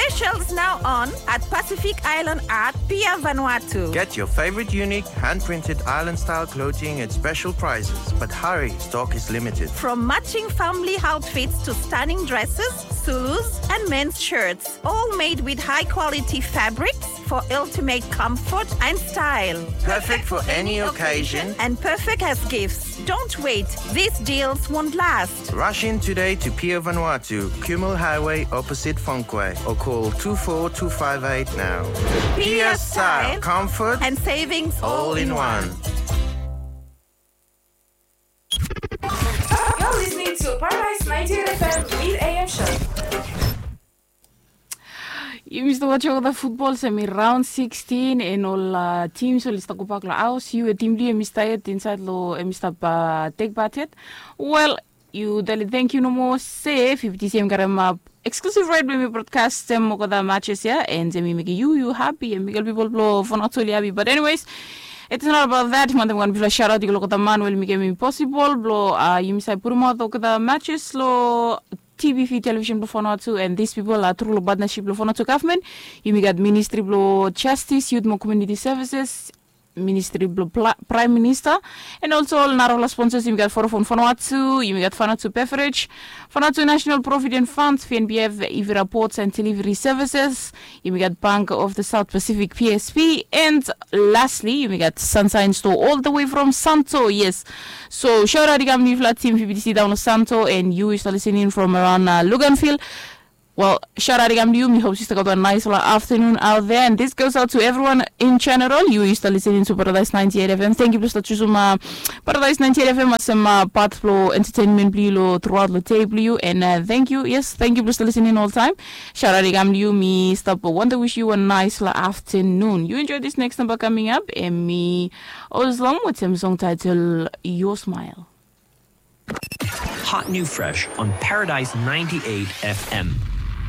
Specials now on at Pacific Island Art, Pia Vanuatu. Get your favorite unique hand-printed island-style clothing at special prices. But hurry, stock is limited. From matching family outfits to stunning dresses, Zulus, and men's shirts, all made with high-quality fabrics for ultimate comfort and style. Perfect for any occasion. And perfect as gifts. Don't wait. These deals won't last. Rush in today to Pia Vanuatu, Kumul Highway opposite Funkway, or call 24258 now. Pia style, comfort, and savings all in one. You're listening to Paradise 98 FM Mid AM Show. Mr. Watcho the football semi round 16 and all teams will start kupakla aus you team li Mr. inside lo Mr. Take batet. Well, you thank you no more say 50 cm garama exclusive right when we broadcast them the matches here and me make you happy and make people blow for not totally happy. But anyways, it's not about that. I'm going to shout out to look at the man will make it impossible. Blow you miss I put the matches lo TVV television before too, and these people are through partnership before to government. You got Ministry of Justice, Youth and Community Services, Ministry of Prime Minister, and also all Narola sponsors. You got Forofon Vanuatu, you got Vanuatu Beverage, Vanuatu National Provident Fund, VNBF, EV Reports and Delivery Services. You got Bank of the South Pacific PSP, and lastly, you got Sunshine Store all the way from Santo. Yes, so shout out to the flat team PBTC down to Santo, and you is listening from around Luganville. Well, shout out to you. We hope you got a nice afternoon out there. And this goes out to everyone in general. You used to listening to Paradise 98 FM. Thank you for choosing Paradise 98 FM as some part flow entertainment throughout the table. And thank you. Yes, thank you for listening all the time. Shout out to you. Me stop. Want to wish you a nice afternoon. You enjoy this next number coming up. And me Oslam with some song titled Your Smile. Hot New Fresh on Paradise 98 FM.